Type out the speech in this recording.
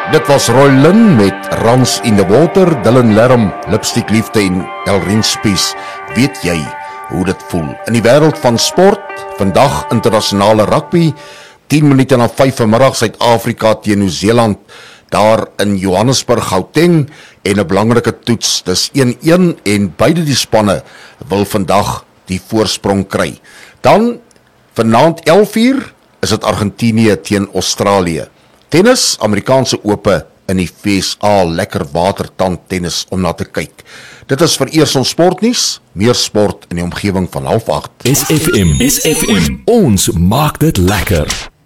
Dit was Roy Lynn met Runs in the Water, Dylan Lerm, Lipstick Liefde en Elrin Spies. Weet jy hoe dit voel? In die wêreld van sport, vandag internasionale rugby, 10 minute na 5 vanmiddag Suid-Afrika teen Nieu-Seeland, daar in Johannesburg, Gauteng, en 'n belangrike toets, dis 1-1 en beide die spanne wil vandag die voorsprong kry. Dan, vanaand 11:00, is dit Argentinië teen Australië. Tennis, Amerikaanse Ope in die VSA, lekker watertand tennis om na te kyk. Dit is vereers ons sportnuus, meer sport in die omgewing van 7:30. SFM, ons maak dit lekker.